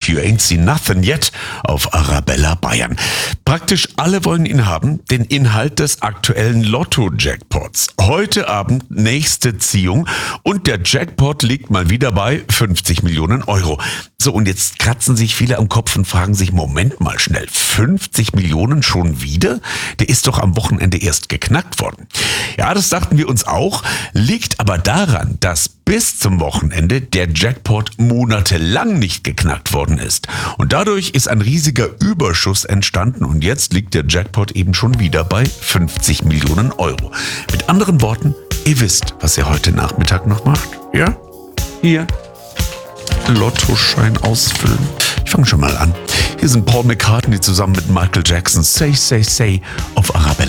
You Ain't Seen Nothing Yet auf Arabella Bayern. Praktisch alle wollen ihn haben, den Inhalt des aktuellen Lotto-Jackpots. Heute Abend nächste Ziehung und der Jackpot liegt mal wieder bei 50 Millionen Euro. So, und jetzt kratzen sich viele am Kopf und fragen sich, Moment mal schnell, 50 Millionen schon wieder? Der ist doch am Wochenende erst geknackt worden. Ja, das dachten wir uns auch, liegt aber daran, dass bis zum Wochenende der Jackpot monatelang nicht geknackt worden ist. Und dadurch ist ein riesiger Überschuss entstanden und jetzt liegt der Jackpot eben schon wieder bei 50 Millionen Euro. Mit anderen Worten, ihr wisst, was ihr heute Nachmittag noch macht. Ja? Hier. Lottoschein ausfüllen. Ich fange schon mal an. Hier sind Paul McCartney zusammen mit Michael Jackson. Say, say, say auf Arabella.